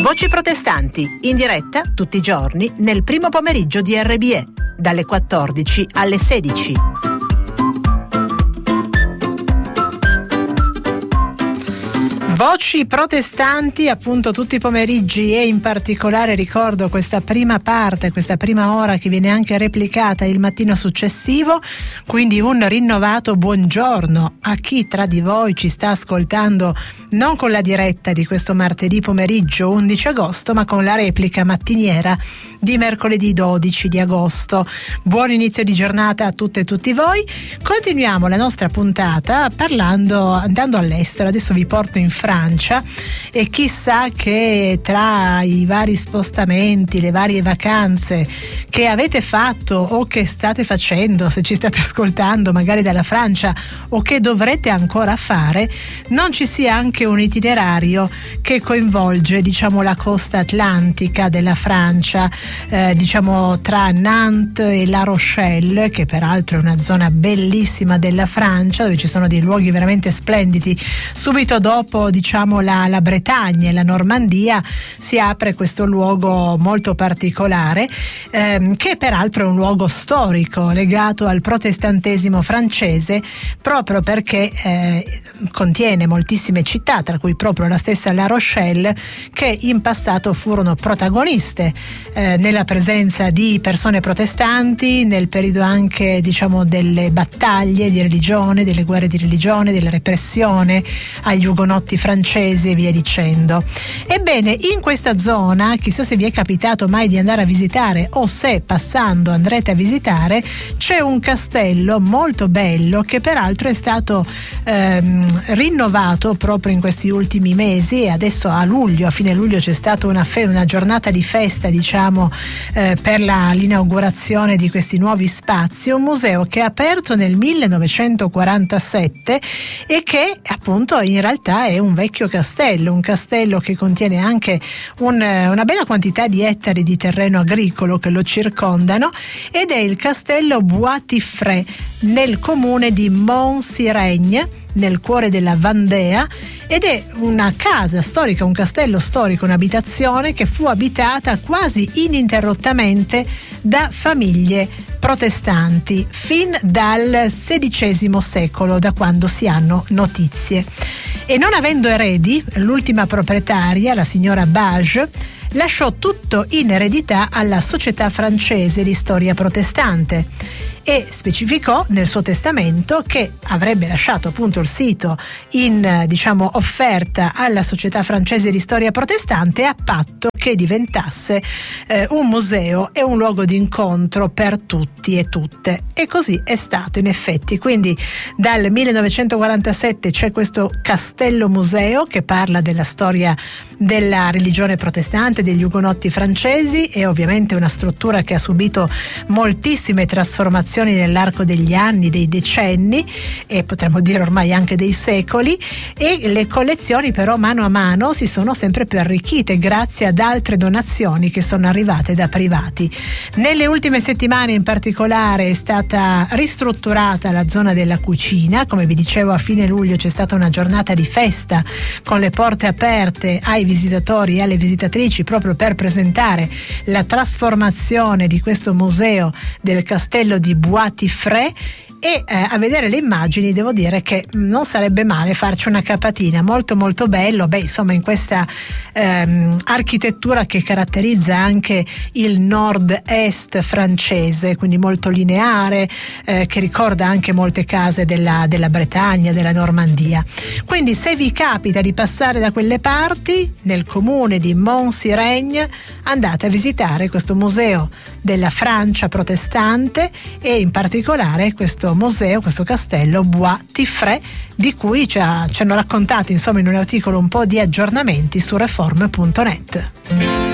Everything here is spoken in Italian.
Voci protestanti, in diretta tutti i giorni nel primo pomeriggio di RBE, dalle 14 alle 16. Voci protestanti appunto tutti i pomeriggi, e in particolare ricordo questa prima parte, questa prima ora che viene anche replicata il mattino successivo, quindi un rinnovato buongiorno a chi tra di voi ci sta ascoltando non con la diretta di questo martedì pomeriggio 11 agosto ma con la replica mattiniera di mercoledì 12 di agosto. Buon inizio di giornata a tutte e tutti voi. Continuiamo la nostra puntata andando all'estero. Adesso vi porto in Francia e chissà che tra i vari spostamenti, le varie vacanze che avete fatto o che state facendo, se ci state ascoltando magari dalla Francia, o che dovrete ancora fare, non ci sia anche un itinerario che coinvolge la costa atlantica della Francia, tra Nantes e La Rochelle, che peraltro è una zona bellissima della Francia dove ci sono dei luoghi veramente splendidi. Subito dopo la Bretagna e la Normandia si apre questo luogo molto particolare, che peraltro è un luogo storico legato al protestantesimo francese, proprio perché contiene moltissime città, tra cui proprio la stessa La Rochelle, che in passato furono protagoniste nella presenza di persone protestanti nel periodo anche delle battaglie di religione, delle guerre di religione, della repressione agli ugonotti francesi e via dicendo. Ebbene, in questa zona, chissà se vi è capitato mai di andare a visitare o se passando andrete a visitare, c'è un castello molto bello che peraltro è stato rinnovato proprio in questi ultimi mesi, e adesso a fine luglio c'è stata una giornata di festa per l'inaugurazione di questi nuovi spazi. Un museo che è aperto nel 1947 e che appunto in realtà è un vecchio castello, un castello che contiene anche una bella quantità di ettari di terreno agricolo che lo circondano, ed è il castello Bois-Tifret nel comune di Mont-Sirègne, nel cuore della Vendée, ed è una casa storica, un castello storico, un'abitazione che fu abitata quasi ininterrottamente da famiglie protestanti fin dal XVI secolo, da quando si hanno notizie. E non avendo eredi, l'ultima proprietaria, la signora Bage, lasciò tutto in eredità alla Società francese di storia protestante e specificò nel suo testamento che avrebbe lasciato appunto il sito in offerta alla Società francese di storia protestante, a patto che diventasse un museo e un luogo di incontro per tutti e tutte. E così è stato in effetti. Quindi dal 1947 c'è questo castello museo che parla della storia della religione protestante, degli ugonotti francesi, e ovviamente una struttura che ha subito moltissime trasformazioni nell'arco degli anni, dei decenni, e potremmo dire ormai anche dei secoli, e le collezioni però mano a mano si sono sempre più arricchite grazie ad altre donazioni che sono arrivate da privati. Nelle ultime settimane in particolare è stata ristrutturata la zona della cucina. Come vi dicevo, a fine luglio c'è stata una giornata di festa con le porte aperte ai visitatori e alle visitatrici, proprio per presentare la trasformazione di questo museo del castello di Bois-Tifret. E a vedere le immagini devo dire che non sarebbe male farci una capatina. Molto molto bello, in questa architettura che caratterizza anche il nord-est francese, quindi molto lineare, che ricorda anche molte case della Bretagna, della Normandia. Quindi se vi capita di passare da quelle parti, nel comune di Mont-Sirègne, andate a visitare questo museo della Francia protestante, e in particolare questo museo, questo castello Bois-Tifret, di cui ci hanno raccontato in un articolo un po' di aggiornamenti su reform.net.